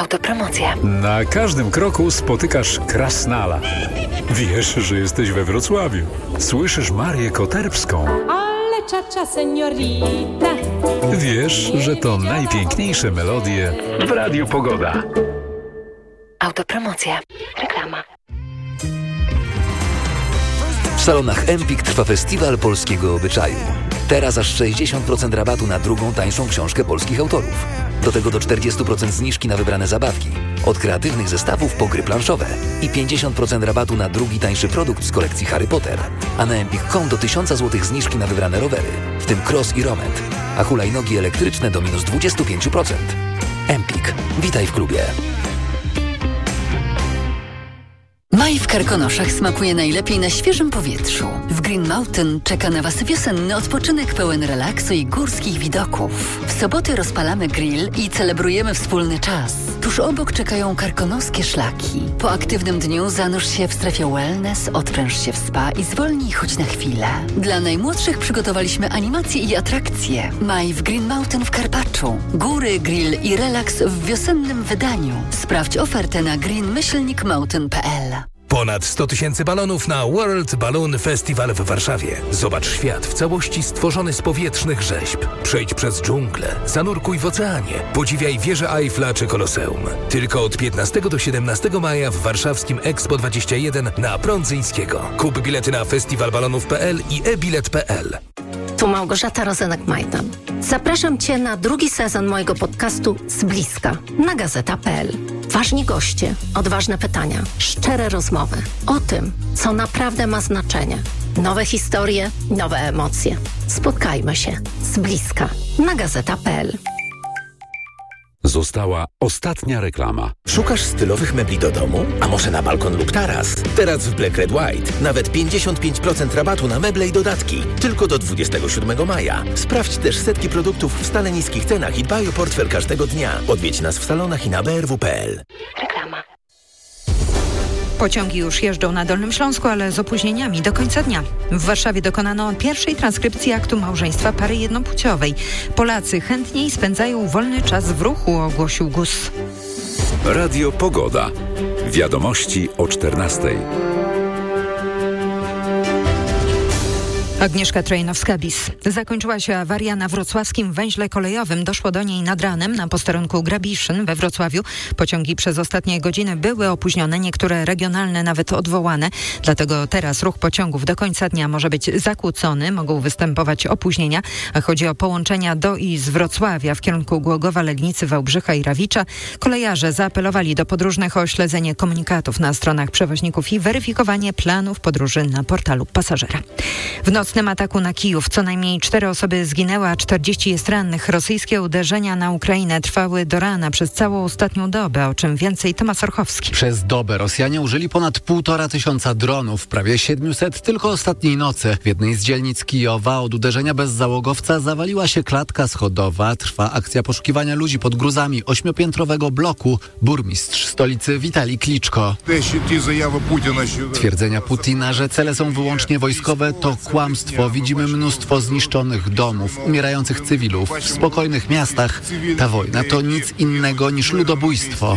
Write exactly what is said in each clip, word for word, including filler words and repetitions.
Autopromocja. Na każdym kroku spotykasz Krasnala. Wiesz, że jesteś we Wrocławiu. Słyszysz Marię Koterbską. Ale czacza seniorita. Wiesz, że to najpiękniejsze melodie w Radiu Pogoda. Autopromocja. Reklama. W salonach Empik trwa festiwal polskiego obyczaju. Teraz aż sześćdziesiąt procent rabatu na drugą tańszą książkę polskich autorów. Do tego do czterdzieści procent zniżki na wybrane zabawki. Od kreatywnych zestawów po gry planszowe. I pięćdziesiąt procent rabatu na drugi tańszy produkt z kolekcji Harry Potter. A na empik kropka com do tysiąc złotych zniżki na wybrane rowery, w tym cross i romet. A hulajnogi elektryczne do minus dwadzieścia pięć procent. Empik. Witaj w klubie. Maj w Karkonoszach smakuje najlepiej na świeżym powietrzu. W Green Mountain czeka na Was wiosenny odpoczynek pełen relaksu i górskich widoków. W soboty rozpalamy grill i celebrujemy wspólny czas. Tuż obok czekają karkonoskie szlaki. Po aktywnym dniu zanurz się w strefie wellness, odpręż się w spa i zwolnij choć na chwilę. Dla najmłodszych przygotowaliśmy animacje i atrakcje. Maj w Green Mountain w Karpaczu. Góry, grill i relaks w wiosennym wydaniu. Sprawdź ofertę na green myślnik mountain kropka p l. Ponad sto tysięcy balonów na World Balloon Festival w Warszawie. Zobacz świat w całości stworzony z powietrznych rzeźb. Przejdź przez dżunglę, zanurkuj w oceanie, podziwiaj wieżę Eiffla czy Koloseum. Tylko od piętnastego do siedemnastego maja w warszawskim Expo dwadzieścia jeden na Prądzyńskiego. Kup bilety na festiwalbalonów kropka p l i e bilet kropka p l. Tu Małgorzata Rozenek-Majdan. Zapraszam Cię na drugi sezon mojego podcastu Z bliska na gazeta kropka p l. Ważni goście, odważne pytania, szczere rozmowy o tym, co naprawdę ma znaczenie. Nowe historie, nowe emocje. Spotkajmy się z bliska na gazeta kropka p l. Została ostatnia reklama. Szukasz stylowych mebli do domu? A może na balkon lub taras? Teraz w Black Red White nawet pięćdziesiąt pięć procent rabatu na meble i dodatki. Tylko do dwudziestego siódmego maja. Sprawdź też setki produktów w stale niskich cenach i dbaj o portfel każdego dnia. Odwiedź nas w salonach i na b r w kropka p l. Reklama. Pociągi już jeżdżą na Dolnym Śląsku, ale z opóźnieniami do końca dnia. W Warszawie dokonano pierwszej transkrypcji aktu małżeństwa pary jednopłciowej. Polacy chętniej spędzają wolny czas w ruchu, ogłosił G U S. Radio Pogoda. Wiadomości o czternastej. Agnieszka Trojnowska-Bis. Zakończyła się awaria na wrocławskim węźle kolejowym. Doszło do niej nad ranem na posterunku Grabiszyn we Wrocławiu. Pociągi przez ostatnie godziny były opóźnione, niektóre regionalne nawet odwołane. Dlatego teraz ruch pociągów do końca dnia może być zakłócony. Mogą występować opóźnienia, a chodzi o połączenia do i z Wrocławia w kierunku Głogowa, Legnicy, Wałbrzycha i Rawicza. Kolejarze zaapelowali do podróżnych o śledzenie komunikatów na stronach przewoźników i weryfikowanie planów podróży na portalu pasażera. W noc W nocnym ataku na Kijów co najmniej cztery osoby zginęły, a czterdzieści jest rannych. Rosyjskie uderzenia na Ukrainę trwały do rana przez całą ostatnią dobę, o czym więcej Tomasz Orchowski. Przez dobę Rosjanie użyli ponad półtora tysiąca dronów, prawie siedmiuset tylko ostatniej nocy. W jednej z dzielnic Kijowa od uderzenia bezzałogowca zawaliła się klatka schodowa. Trwa akcja poszukiwania ludzi pod gruzami ośmiopiętrowego bloku. Burmistrz stolicy Witalij Kliczko. Twierdzenia Putina, że cele są wyłącznie wojskowe, to kłamstwo. Widzimy mnóstwo zniszczonych domów, umierających cywilów w spokojnych miastach. Ta wojna to nic innego niż ludobójstwo.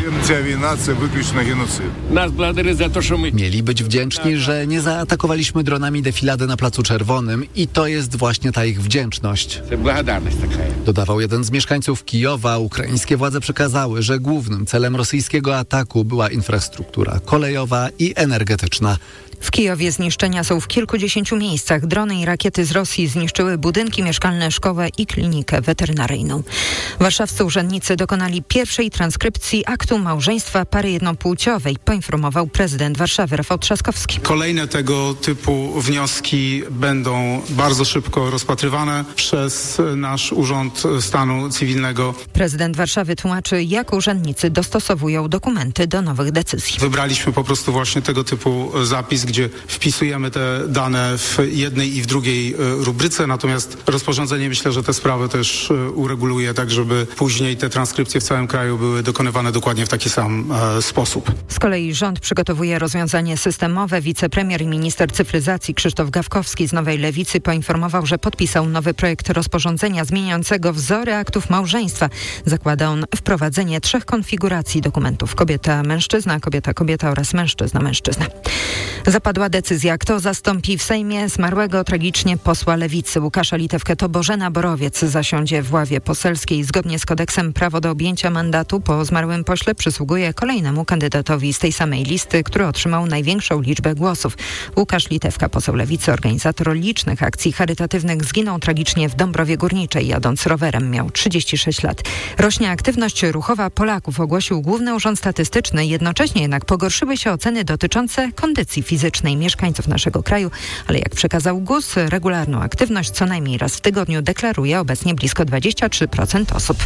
Mieli być wdzięczni, że nie zaatakowaliśmy dronami defiladę na Placu Czerwonym i to jest właśnie ta ich wdzięczność. Dodawał jeden z mieszkańców Kijowa. Ukraińskie władze przekazały, że głównym celem rosyjskiego ataku była infrastruktura kolejowa i energetyczna. W Kijowie zniszczenia są w kilkudziesięciu miejscach. Drony i rakiety z Rosji zniszczyły budynki mieszkalne, szkołę i klinikę weterynaryjną. Warszawscy urzędnicy dokonali pierwszej transkrypcji aktu małżeństwa pary jednopłciowej, poinformował prezydent Warszawy Rafał Trzaskowski. Kolejne tego typu wnioski będą bardzo szybko rozpatrywane przez nasz Urząd Stanu Cywilnego. Prezydent Warszawy tłumaczy, jak urzędnicy dostosowują dokumenty do nowych decyzji. Wybraliśmy po prostu właśnie tego typu zapis zapis, gdzie wpisujemy te dane w jednej i w drugiej rubryce, natomiast rozporządzenie myślę, że te sprawy też ureguluje tak, żeby później te transkrypcje w całym kraju były dokonywane dokładnie w taki sam e, sposób. Z kolei rząd przygotowuje rozwiązanie systemowe. Wicepremier i minister cyfryzacji Krzysztof Gawkowski z Nowej Lewicy poinformował, że podpisał nowy projekt rozporządzenia zmieniającego wzory aktów małżeństwa. Zakłada on wprowadzenie trzech konfiguracji dokumentów. Kobieta, mężczyzna, kobieta, kobieta oraz mężczyzna, mężczyzna. Zapadła decyzja, kto zastąpi w Sejmie zmarłego tragicznie posła Lewicy Łukasza Litewkę. To Bożena Borowiec zasiądzie w ławie poselskiej. Zgodnie z kodeksem prawo do objęcia mandatu po zmarłym pośle przysługuje kolejnemu kandydatowi z tej samej listy, który otrzymał największą liczbę głosów. Łukasz Litewka, poseł Lewicy, organizator licznych akcji charytatywnych, zginął tragicznie w Dąbrowie Górniczej, jadąc rowerem. Miał trzydzieści sześć lat. Rośnie aktywność ruchowa Polaków, ogłosił Główny Urząd Statystyczny. Jednocześnie jednak pogorszyły się oceny dotyczące kondycji fizycznej mieszkańców naszego kraju, ale jak przekazał G U S, regularną aktywność co najmniej raz w tygodniu deklaruje obecnie blisko dwadzieścia trzy procent osób.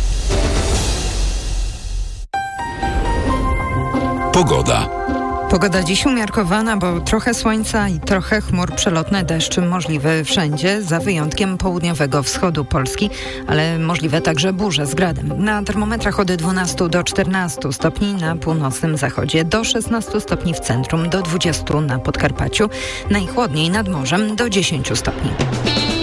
Pogoda. Pogoda dziś umiarkowana, bo trochę słońca i trochę chmur, przelotne deszcz możliwy wszędzie, za wyjątkiem południowego wschodu Polski, ale możliwe także burze z gradem. Na termometrach od dwunastu do czternastu stopni na północnym zachodzie, do szesnastu stopni w centrum, do dwudziestu na Podkarpaciu, najchłodniej nad morzem do dziesięciu stopni.